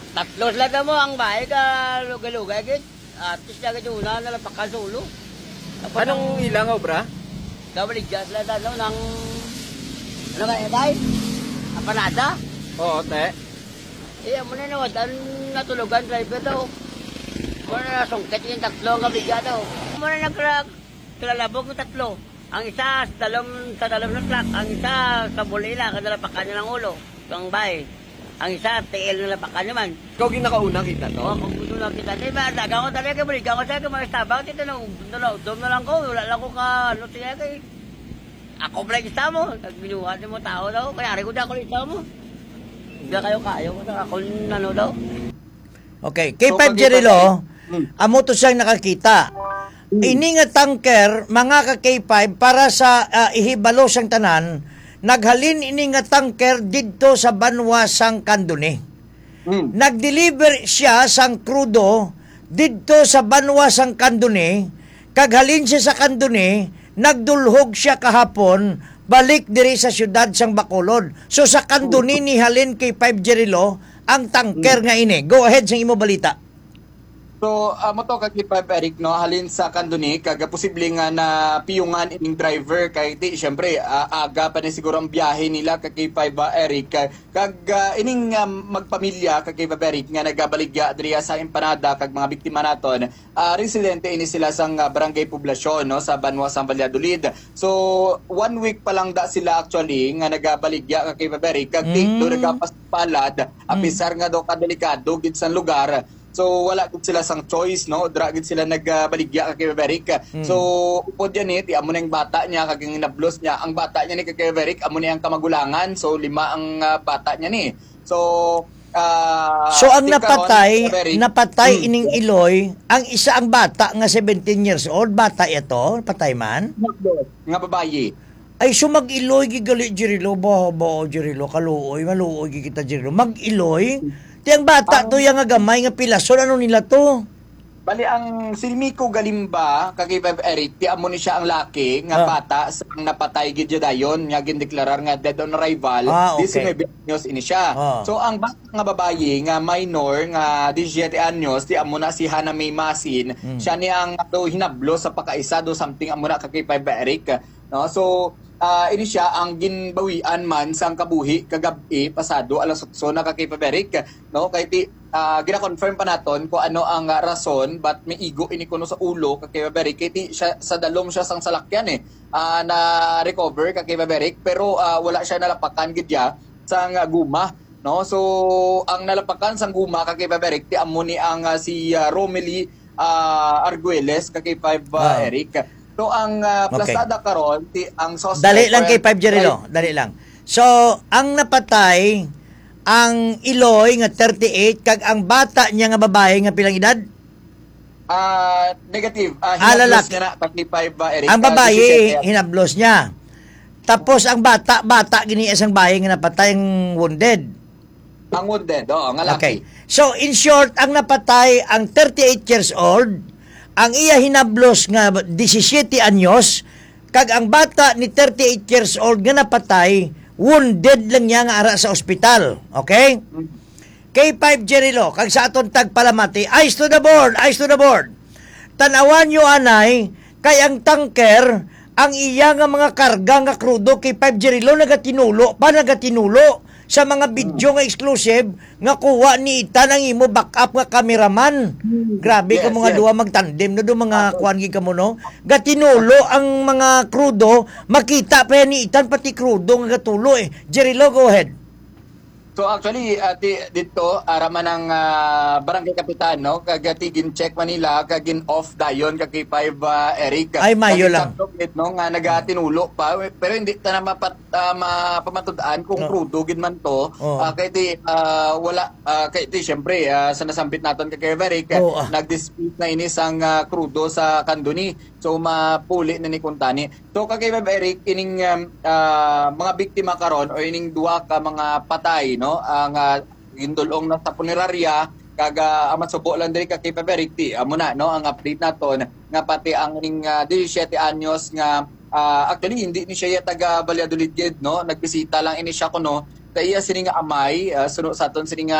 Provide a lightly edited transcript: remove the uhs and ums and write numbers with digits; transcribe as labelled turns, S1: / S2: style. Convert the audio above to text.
S1: Tatlo sila mo ang bahay ka lugay-lugay gid. At siya gid una na lang pakasulo.
S2: Anong ilang obra?
S1: Kabaligya sila daw ng ano kaya dai? Apanada?
S2: Oo, te.
S1: Mo na nawadan natulugan driver daw. Mo na sungkit yung tatlo ang kabaligya daw. Mo na naglalabog ng tatlo. Ang isa sa dalawang ng truck, ang isa sa bulila, kadalapakan niya ng ulo, ang bahay. Ang isa, TL na lapakan naman.
S2: Ikaw ginakaunang kita to?
S1: Oo, kung gusto lang kita. Daga ko talaga, balikan ko sa'yo, maristabang, tito na, udom na lang ko, wala lang ko ka, ano siya kay. Ako pala isa mo, nagbinuhat mo tao daw, kaya rin ko na ako isa mo. Hindi kayo kayo, ako ano daw.
S3: Okay, K5 Jerilo, amo to siyang nakakita. Ini nga tanker, mga ka K5, para sa ihibalo siyang tanan, naghalin ini nga tanker didto sa Banwa sang Kanduni. Nagdeliver siya sang krudo didto sa Banwa sang Kanduni, kaghalin siya sa Kanduni, nagdulhog siya kahapon, balik diri sa syudad sang Bacolod. So sa Kanduni ni halin kay 5 Jerilo ang tanker nga ini. Go ahead sang imo balita.
S4: So, mo to kag Eric, no, halin sa Kanduni, kag posible nga na piyungan ining driver, kay di, syempre, aga pa na siguro ang biyahe nila kag Eric, kag ining magpamilya kag Eric, nga nagabaligya diriya sa empanada, kag mga biktima naton, residente ini sila sang barangay poblasyon, no, sa Banwa, San Valladolid. So, 1 week pa lang da sila actually, nga nagabaligya kag Eric, kag di, do nagapaspalad, apisar nga do kadelikado, gid sa lugar. So wala gid sila sang choice, no, dra gid sila nagbaligya kay Beric. So upod yan ti amo na yung bata niya kag nablos niya, ang bata niya ni kay Beric amo na ang kamagulangan, so 5 ang bata niya ni. So
S3: ang napatay ining Iloy, ang isa ang bata nga 17 years old, bata ito, patay man
S4: nga babayi.
S3: Ay so mag-Iloy gigali Jerilo, ba Jerilo, kaluoy maluoy kita Jerilo, mag-Iloy. Tiyang bata to yung nga gamay nga pilason, ano nila to?
S4: Bali, ang Silmico Galimba, kag Eric, ti amo ni siya ang laki, nga bata, sa napatay gid dayon, nga gindeklarar nga dead on arrival,
S3: okay.
S4: 19 anyos ini siya. So, ang bata nga babayi, nga minor, nga 17 anyos, ti amo na si Hana May Masin, siya ni ang hinablo sa pakaisa, do something amo na kag Eric. No? So, ini siya ang ginbawian man sang kabuhi kagabi pasado alas 8 na kay Eric, no, kay ti gina-confirm pa naton kung ano ang rason but may igo ini kuno sa ulo kay Eric, kay ti siya, sa dalom siya sang salakyan na recover kay Eric, pero wala siya nalapakan gidya sang guma, no. So ang nalapakan sang guma kay Eric ti amo ni ang si Romely Arguelles kay Eric. So ang plastada karon ti ang suspect.
S3: Dali lang kay 5 Jerilo, dali lang. So ang napatay ang Iloy nga 38 kag ang bata niya nga babae nga pilang edad?
S4: Negative.
S3: Hinablos
S4: niya na 35 Eric.
S3: Ang babae hinablos niya. Tapos ang bata gini isang bahay nga napatay ang wounded.
S4: Ang wounded, nga laki.
S3: Okay. So in short, ang napatay ang 38 years old, ang iya hinablos nga 17 anyos, kag ang bata ni 38 years old nga napatay, wounded lang niya nga ara sa ospital. Okay? K5 Jerilo, kag sa aton tagpalamati, eyes to the board, eyes to the board. Tanawan nyo anay, kay ang tanker, ang iya nga mga karga nga krudo kay 5 Jerilo nagatinulo sa mga video nga exclusive nga kuha ni Itan ang imo backup nga cameraman. Grabe ka mga duwa magtandem no do mga kuan gi kamo no. Gatinulo ang mga krudo, makita pa ni Itan pati krudo nga gatulo Jerilo, go ahead.
S4: So actually dito araman ng barangay kapitan, no, kagati gin-check Manila kagin off dayon kay 5 Eric.
S3: Ay mayo lang.
S4: No, nga nagatinulo pa pero hindi ta na mapamatud-an kung crudo gid man to. Kay ti wala kay ti syempre sa nasambit naton kay Eric, nag-dispute na ini sang crudo sa Kanduni. So mapuli na ni kuntani. So kay Eric ining mga biktima karon o ining duwa ka mga patay, no, ang gindulong na sa punerarya kaga amat subo lang diri kay Eric ti amo na, no, ang update naton nga pati ang ning 17 anyos nga actually hindi ni siya taga Valladolid, no, nagbisita lang ini siya kuno kay iya sini nga amay suno sa aton sini nga